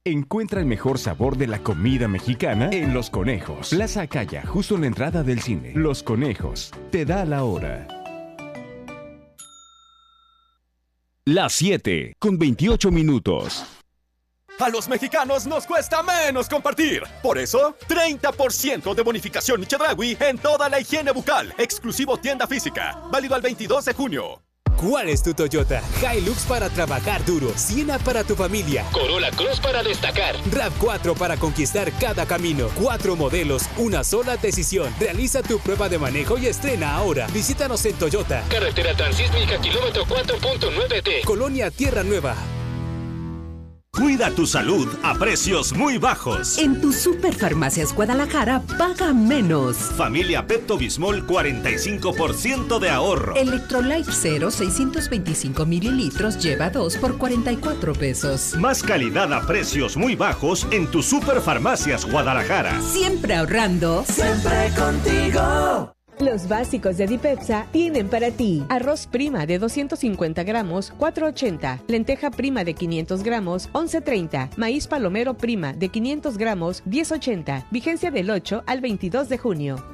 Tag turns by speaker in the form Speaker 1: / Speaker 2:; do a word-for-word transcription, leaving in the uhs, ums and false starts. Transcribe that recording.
Speaker 1: Encuentra el mejor sabor de la comida mexicana en Los Conejos. Plaza Acaya, justo en la entrada del cine. Los Conejos, te da la hora. Las siete, con veintiocho minutos.
Speaker 2: A los mexicanos nos cuesta menos compartir. Por eso, treinta por ciento de bonificación Chedraui en toda la higiene bucal. Exclusivo tienda física. Válido al veintidós de junio.
Speaker 3: ¿Cuál es tu Toyota? Hilux para trabajar duro, Siena para tu familia, Corolla Cross para destacar, RAV cuatro para conquistar cada camino. Cuatro modelos, una sola decisión. Realiza tu prueba de manejo y estrena ahora. Visítanos en Toyota. Carretera Transísmica, kilómetro cuatro punto nueve T. Colonia Tierra Nueva.
Speaker 4: Cuida tu salud a precios muy bajos.
Speaker 5: En tu Superfarmacias Guadalajara, paga menos.
Speaker 4: Familia Pepto Bismol, cuarenta y cinco por ciento de ahorro.
Speaker 5: Electrolyte Cero, seiscientos veinticinco mililitros, lleva dos por cuarenta y cuatro pesos.
Speaker 4: Más calidad a precios muy bajos en tu Superfarmacias Guadalajara.
Speaker 5: Siempre ahorrando.
Speaker 6: Siempre contigo.
Speaker 7: Los básicos de Dipepsa tienen para ti arroz prima de doscientos cincuenta gramos, cuatro ochenta, lenteja prima de quinientos gramos, once treinta, maíz palomero prima de quinientos gramos, diez ochenta, vigencia del ocho al veintidós de junio.